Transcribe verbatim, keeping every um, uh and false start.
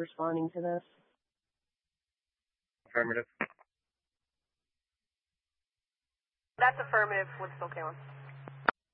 responding to this? Affirmative. That's affirmative with Spokane.